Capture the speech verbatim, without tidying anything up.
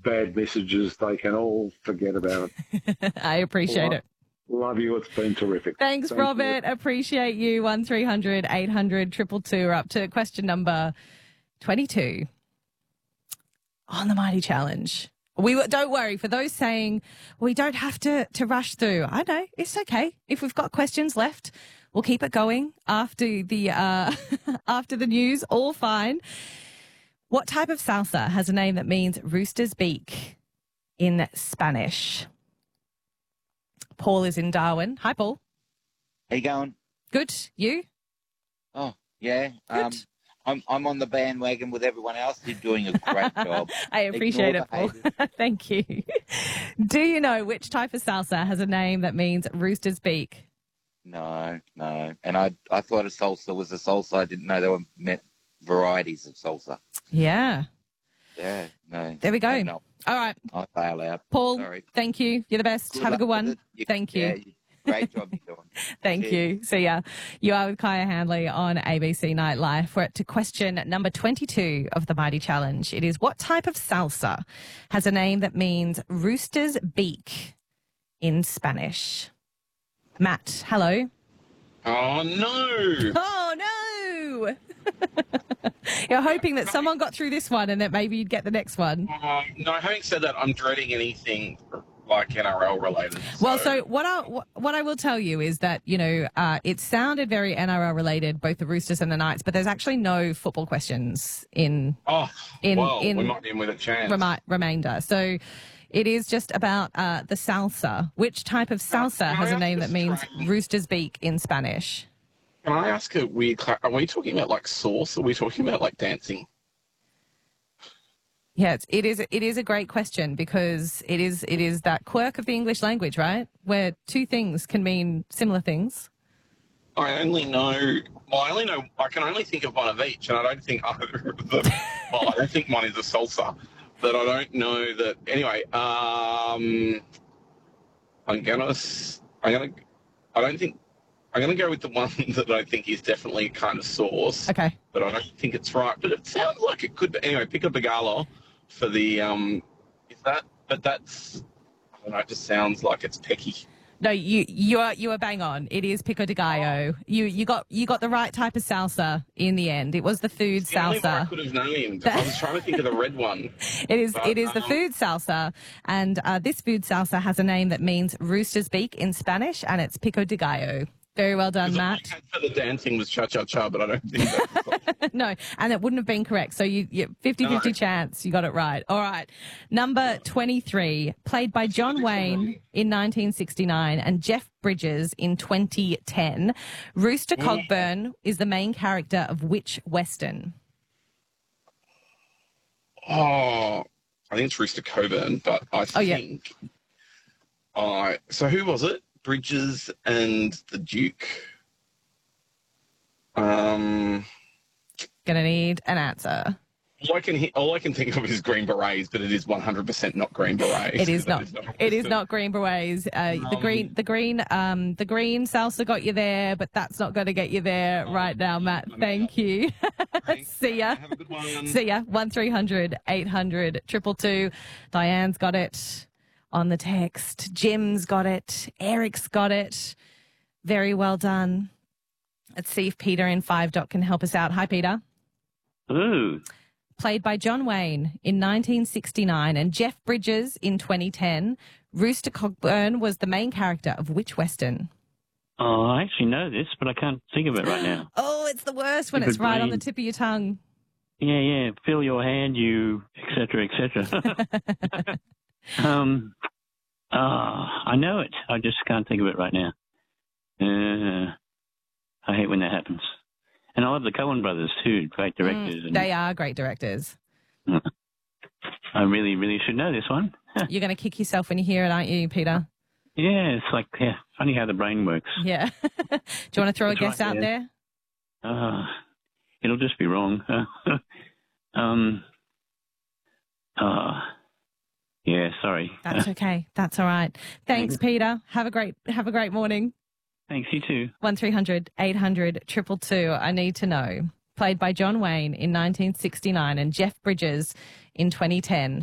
bad messages, they can all forget about it. I appreciate love, it. Love you. It's been terrific. Thanks, Thank Robert. You. Appreciate you. one three hundred eight hundred two two two. We're up to question number twenty-two on the Mighty Challenge. We don't worry for those saying we don't have to, to rush through. I know it's okay. If we've got questions left, we'll keep it going after the uh, after the news. All fine. What type of salsa has a name that means rooster's beak in Spanish? Paul is in Darwin. Hi, Paul. How you going? Good. You? Oh, yeah. Good. Um, I'm I'm on the bandwagon with everyone else. You're doing a great job. I appreciate Ignore it, Paul. Thank you. Do you know which type of salsa has a name that means rooster's beak? No, no. And I I thought a salsa was a salsa. I didn't know there were met varieties of salsa. Yeah. Yeah, no. There we go. No, All right. I bail out. Paul, Sorry. thank you. You're the best. Good Have a luck good with one. it. You- Thank you. Yeah, you- great job you're doing. Thank Cheers. you. See ya. You are with Kaya Handley on A B C Night Live. We're up to question number twenty-two of the Mighty Challenge. It is, what type of salsa has a name that means rooster's beak in Spanish? Matt, hello. Oh, no. Oh, no. You're hoping that someone got through this one and that maybe you'd get the next one. Uh, no, having said that, I'm dreading anything like N R L related. So. Well, so what I what I will tell you is that, you know, uh, it sounded very N R L related, both the Roosters and the Knights, but there's actually no football questions in oh, in well, in we might be in with a chance. remi- remainder. So it is just about uh, the salsa. Which type of salsa can has I a name ask that means strange- rooster's beak in Spanish? Can I ask a weird? Cla- are we talking about like sauce? Or are we talking about like dancing? Yeah, it's, it is. It is a great question because it is. It is that quirk of the English language, right? Where two things can mean similar things. I only know. Well, I only know. I can only think of one of each, and I don't think either of them. Well, I don't think one is a salsa, but I don't know that. Anyway, um, I'm gonna. s- I'm gonna. I don't think. I'm gonna go with the one that I think is definitely kind of sauce. Okay. But I don't think it's right. But it sounds like it could be. Anyway, pico de gallo for the. Um, is that? But that's. I don't know. It just sounds like it's pecky. No, you you are you are bang on. It is pico de gallo. You you got you got the right type of salsa in the end. It was the food The only one I salsa. could have named. I was trying to think of the red one. It is But, it is the um, food salsa, and uh, this food salsa has a name that means rooster's beak in Spanish, and it's pico de gallo. Very well done, Matt. For the dancing was cha cha cha, but I don't think that's No, and it wouldn't have been correct. So you, you fifty-fifty No. chance you got it right. All right. Number twenty-three, played by John Wayne in nineteen sixty-nine and Jeff Bridges in twenty ten. Rooster Cogburn is the main character of which Western? Oh, I think it's Rooster Coburn, but I Oh, yeah. think. I so who was it? Bridges and the Duke. Um, Gonna need an answer. all I can he- all I can think of is Green Berets, but it is one hundred percent not Green Berets. It is That not. It is not green berets. Uh, the Um, green, the green, um, the green salsa got you there, but that's not going to get you there right now, Matt. Thank you. See ya. Have a good one. See ya. One three hundred eight hundred triple two. Diane's got it on the text. Jim's got it. Eric's got it. Very well done. Let's see if Peter in Five Dot can help us out. Hi, Peter. Hello. Played by John Wayne in nineteen sixty-nine and Jeff Bridges in twenty ten. Rooster Cogburn was the main character of which Western? Oh, I actually know this, but I can't think of it right now. Oh, it's the worst when Good it's right on the brain. tip of your tongue. Yeah, yeah. Fill your hand, you, et cetera, et cetera. um, uh, I know it. I just can't think of it right now. Uh, I hate when that happens. And I love the Coen brothers too, great directors. Mm, they are great directors. and I really, really should know this one. You're going to kick yourself when you hear it, aren't you, Peter? Yeah, it's like, yeah, funny how the brain works. Yeah. Do you want to throw a That's guess right, out yeah. there? Uh, it'll just be wrong. um, uh, yeah, sorry. That's okay. That's all right. Thanks, Peter. Have a great have a great morning. Thanks, you too. One three hundred eight hundred triple two. I need to know. Played by John Wayne in nineteen sixty-nine and Jeff Bridges in twenty ten.